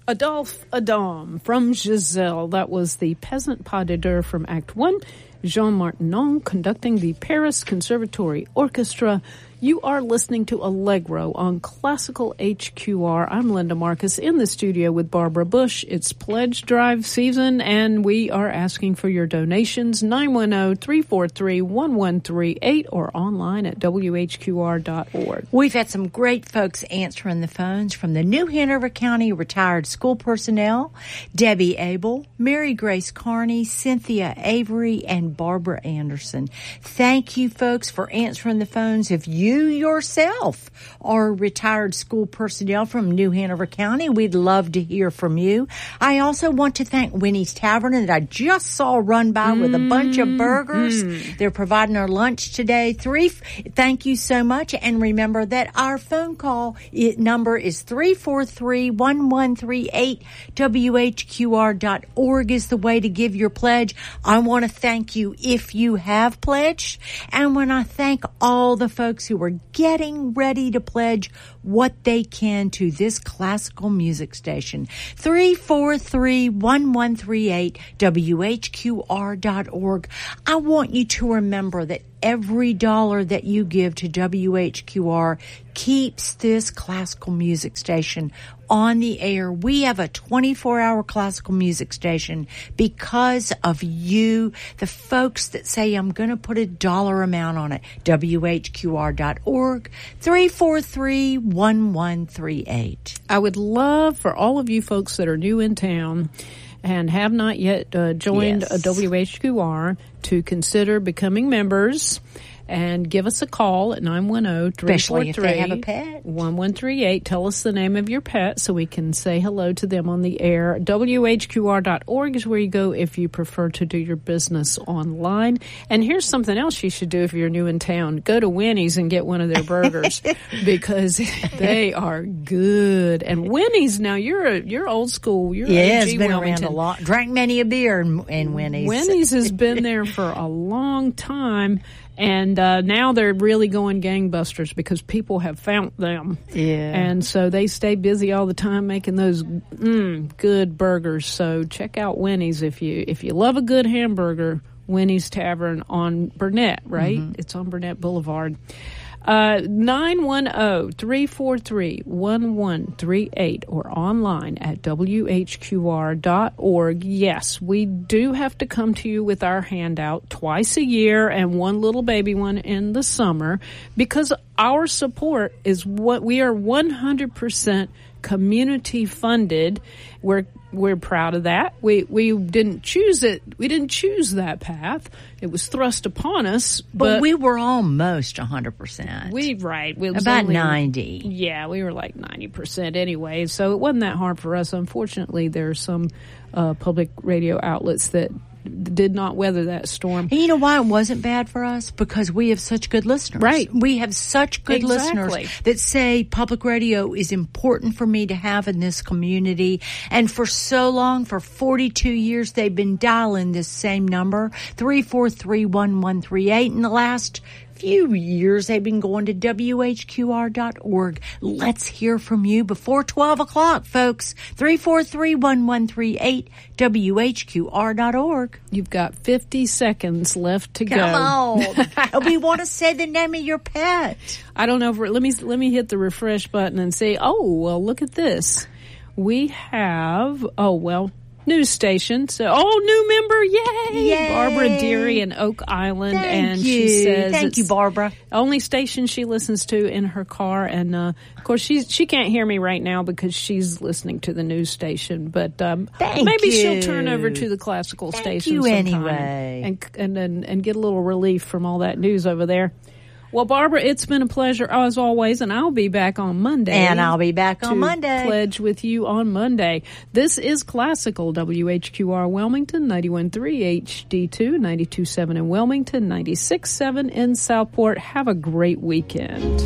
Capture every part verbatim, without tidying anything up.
Adolphe Adam from Giselle. That was the Peasant Pas de Deux from Act One. Jean Martinon conducting the Paris Conservatory Orchestra. You are listening to Allegro on Classical H Q R. I'm Linda Marcus in the studio with Barbara Bush. It's pledge drive season, and we are asking for your donations. nine one zero, three four three, one one three eight or online at W H Q R dot org. We've had some great folks answering the phones from the New Hanover County retired school personnel, Debbie Abel, Mary Grace Carney, Cynthia Avery, and Barbara Anderson. Thank you, folks, for answering the phones. If you You yourself are retired school personnel from New Hanover County, we'd love to hear from you. I also want to thank Winnie's Tavern that I just saw run by mm, with a bunch of burgers. Mm. They're providing our lunch today. Three, thank you so much. And remember that our phone call it, number is three four three, one one three eight. W H Q R dot org is the way to give your pledge. I want to thank you if you have pledged. And when I thank all the folks who are getting ready to pledge what they can to this classical music station. three four three, one one three eight, W H Q R dot org. I want you to remember that every dollar that you give to W H Q R keeps this classical music station on the air. We have a twenty-four hour classical music station because of you, the folks that say, I'm going to put a dollar amount on it. W H Q R dot org, three four three, one one three eight. I would love for all of you folks that are new in town and have not yet uh, joined yes. a W H Q R to consider becoming members and give us a call at nine one zero, three four three, one one three eight. Tell us the name of your pet so we can say hello to them on the air. W H Q R dot org is where you go if you prefer to do your business online. And here's something else you should do if you're new in town. Go to Winnie's and get one of their burgers because they are good. And Winnie's, now you're a, you're old school. You're yeah, O G it's been Wilmington. around a lot. Drank many a beer in, in Winnie's. Winnie's has been there for a long time. And uh, now they're really going gangbusters because people have found them. Yeah. And so they stay busy all the time making those mm, good burgers. So check out Winnie's if you if you love a good hamburger. Winnie's Tavern on Burnett, right? Mm-hmm. It's on Burnett Boulevard. Uh, nine one zero, three four three, one one three eight or online at W H Q R dot org. Yes, we do have to come to you with our handout twice a year and one little baby one in the summer because our support is what we are one hundred percent community funded. We're we're proud of that. We we didn't choose it. We didn't choose that path. It was thrust upon us. But, but we were almost one hundred percent. We right. We About only, ninety. Yeah, we were like ninety percent anyway. So it wasn't that hard for us. Unfortunately, there are some uh, public radio outlets that did not weather that storm. And you know why it wasn't bad for us? Because we have such good listeners. Right. We have such good exactly. listeners that say public radio is important for me to have in this community. And for so long, for forty-two years, they've been dialing this same number, three four three, one one three eight. In the last few years, they've been going to W H Q R dot org. Let's hear from you before twelve o'clock, folks. three four three, one one three eight, W H Q R dot org. You've got fifty seconds left to Come go. Come on. We want to say the name of your pet. I don't know if we're, let me, let me hit the refresh button and say, oh, well, look at this. We have, oh, well, news station. So, oh, new member, yay! Yay. Barbara Deary in Oak Island. Thank and you. She says Thank it's you, Barbara. Only station she listens to in her car. And, uh, of course, she's, she can't hear me right now because she's listening to the news station. But um, Thank maybe you. she'll turn over to the classical Thank station you sometime anyway. and, and, and, and get a little relief from all that news over there. Well, Barbara, it's been a pleasure as always, and I'll be back on Monday. And I'll be back on to Monday. Pledge with you on Monday. This is Classical W H Q R Wilmington, ninety-one point three H D two, ninety-two point seven in Wilmington, ninety-six point seven in Southport. Have a great weekend.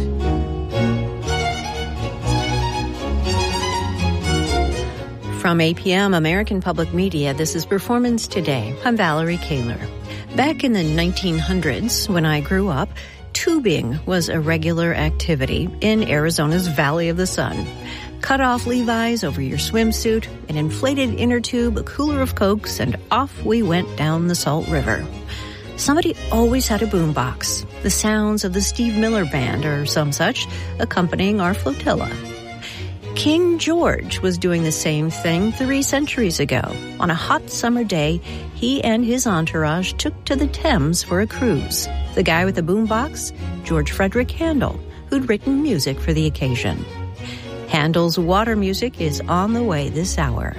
From A P M American Public Media, this is Performance Today. I'm Valerie Kaler. Back in the nineteen hundreds, when I grew up, tubing was a regular activity in Arizona's Valley of the Sun. Cut off Levi's over your swimsuit, an inflated inner tube, a cooler of Cokes, and off we went down the Salt River. Somebody always had a boombox, the sounds of the Steve Miller Band or some such, accompanying our flotilla. King George was doing the same thing three centuries ago. On a hot summer day, he and his entourage took to the Thames for a cruise. The guy with the boombox? George Frederick Handel, who'd written music for the occasion. Handel's water music is on the way this hour.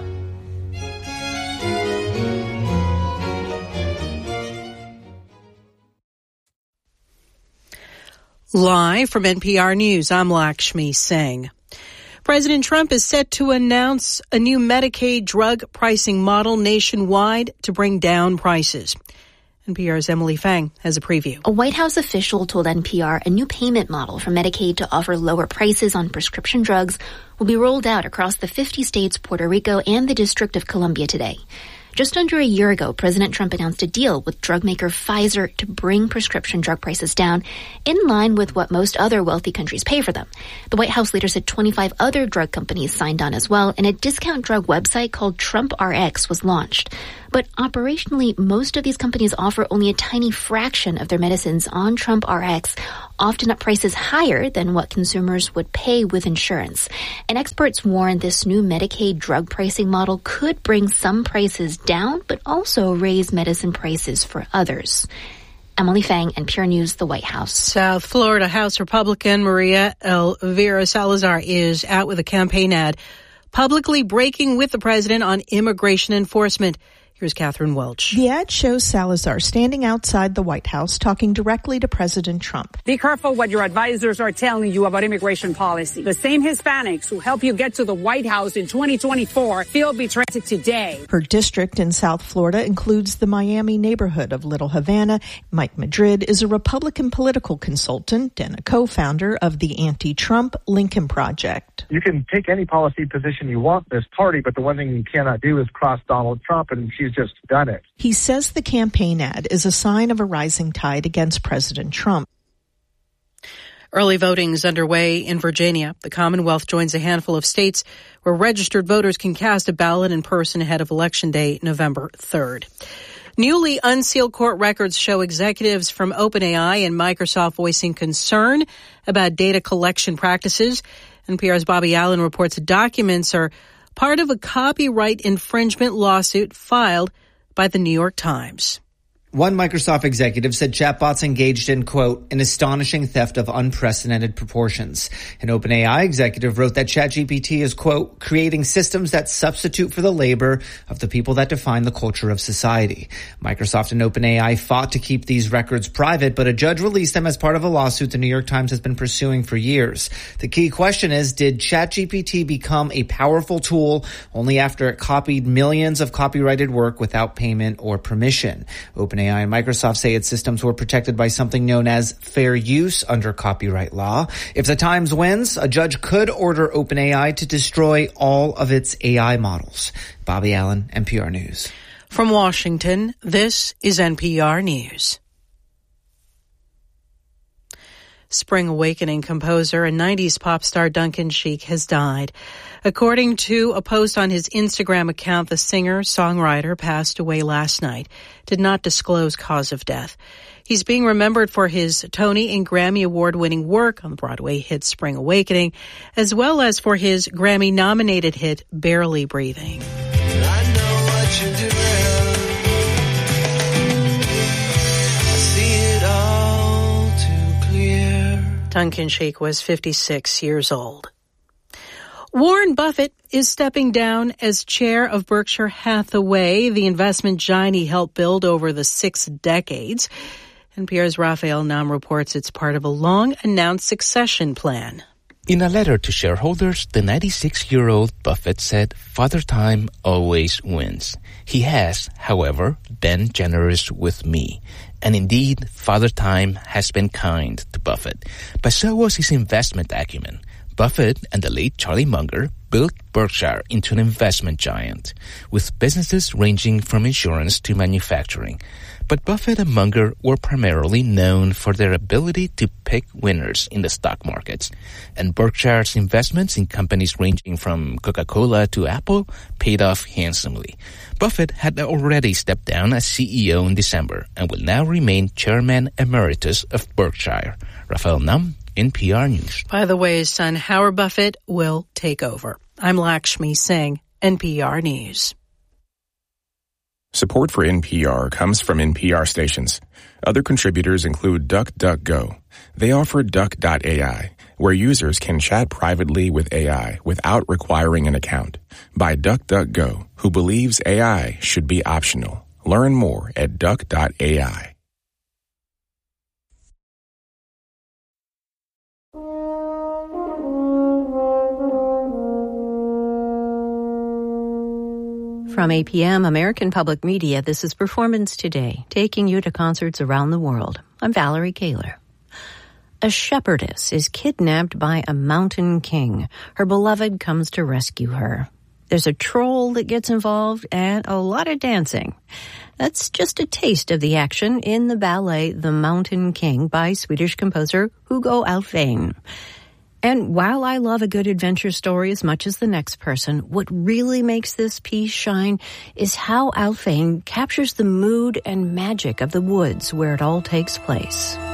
Live from N P R News, I'm Lakshmi Singh. President Trump is set to announce a new Medicaid drug pricing model nationwide to bring down prices. N P R's Emily Fang has a preview. A White House official told N P R a new payment model for Medicaid to offer lower prices on prescription drugs will be rolled out across the fifty states, Puerto Rico, and the District of Columbia today. Just under a year ago, President Trump announced a deal with drug maker Pfizer to bring prescription drug prices down in line with what most other wealthy countries pay for them. The White House later said twenty-five other drug companies signed on as well, and a discount drug website called Trump R X was launched. But operationally, most of these companies offer only a tiny fraction of their medicines on Trump R X, often at prices higher than what consumers would pay with insurance. And experts warn this new Medicaid drug pricing model could bring some prices down, but also raise medicine prices for others. Emily Fang, N P R News, the White House. South Florida House Republican Maria Elvira Salazar is out with a campaign ad publicly breaking with the president on immigration enforcement. Here's Catherine Welch. The ad shows Salazar standing outside the White House talking directly to President Trump. Be careful what your advisors are telling you about immigration policy. The same Hispanics who help you get to the White House in twenty twenty-four feel betrayed today. Her district in South Florida includes the Miami neighborhood of Little Havana. Mike Madrid is a Republican political consultant and a co-founder of the anti-Trump Lincoln Project. You can take any policy position you want in this party, but the one thing you cannot do is cross Donald Trump, and she's just done it. He says the campaign ad is a sign of a rising tide against President Trump. Early voting is underway in Virginia. The Commonwealth joins a handful of states where registered voters can cast a ballot in person ahead of Election Day, November third. Newly unsealed court records show executives from OpenAI and Microsoft voicing concern about data collection practices. N P R's Bobby Allen reports documents are part of a copyright infringement lawsuit filed by the New York Times. One Microsoft executive said chatbots engaged in, quote, an astonishing theft of unprecedented proportions. An OpenAI executive wrote that ChatGPT is, quote, creating systems that substitute for the labor of the people that define the culture of society. Microsoft and OpenAI fought to keep these records private, but a judge released them as part of a lawsuit the New York Times has been pursuing for years. The key question is, did ChatGPT become a powerful tool only after it copied millions of copyrighted work without payment or permission? OpenAI OpenAI and Microsoft say its systems were protected by something known as fair use under copyright law. If the Times wins, a judge could order OpenAI to destroy all of its A I models. Bobby Allen, N P R News. From Washington, this is N P R News. Spring Awakening composer and nineties pop star Duncan Sheik has died. According to a post on his Instagram account, the singer-songwriter passed away last night, did not disclose cause of death. He's being remembered for his Tony and Grammy Award-winning work on the Broadway hit Spring Awakening, as well as for his Grammy-nominated hit Barely Breathing. I know what you're doing. I see it all too clear. Duncan Sheik was fifty-six years old. Warren Buffett is stepping down as chair of Berkshire Hathaway, the investment giant he helped build over the six decades. N P R's Raphael Nam reports it's part of a long-announced succession plan. In a letter to shareholders, the ninety-six-year-old Buffett said, "Father Time always wins." He has, however, been generous with me. And indeed, Father Time has been kind to Buffett. But so was his investment acumen. Buffett and the late Charlie Munger built Berkshire into an investment giant, with businesses ranging from insurance to manufacturing. But Buffett and Munger were primarily known for their ability to pick winners in the stock markets, and Berkshire's investments in companies ranging from Coca-Cola to Apple paid off handsomely. Buffett had already stepped down as C E O in December and will now remain Chairman Emeritus of Berkshire. Rafael Nam, N P R News. By the way, his son Howard Buffett will take over. I'm Lakshmi Singh, N P R News. Support for N P R comes from N P R stations. Other contributors include DuckDuckGo. They offer Duck dot A I, where users can chat privately with A I without requiring an account. By DuckDuckGo, who believes A I should be optional. Learn more at Duck dot A I. From A P M, American Public Media, this is Performance Today, taking you to concerts around the world. I'm Valerie Kaler. A shepherdess is kidnapped by a mountain king. Her beloved comes to rescue her. There's a troll that gets involved and a lot of dancing. That's just a taste of the action in the ballet The Mountain King by Swedish composer Hugo Alfvén. And while I love a good adventure story as much as the next person, what really makes this piece shine is how Alfvén captures the mood and magic of the woods where it all takes place.